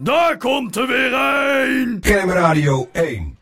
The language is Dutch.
Daar komt er weer een! KM Radio 1.